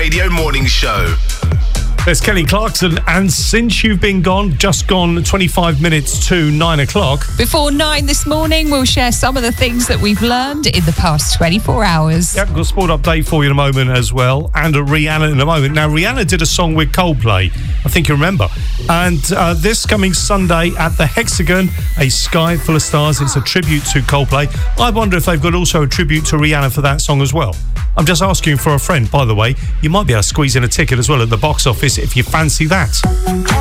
Radio Morning Show. There's Kelly Clarkson, and since you've been gone, just gone 25 minutes to 9 o'clock. Before 9 this morning, we'll share some of the things that we've learned in the past 24 hours. Yep, got a sport update for you in a moment as well, and a Rihanna in a moment. Now, Rihanna did a song with Coldplay, I think you remember. And this coming Sunday at the Hexagon, A Sky Full of Stars. It's a tribute to Coldplay. I wonder if they've got also a tribute to Rihanna for that song as well. I'm just asking for a friend, by the way. You might be able to squeeze in a ticket as well at the box office if you fancy that.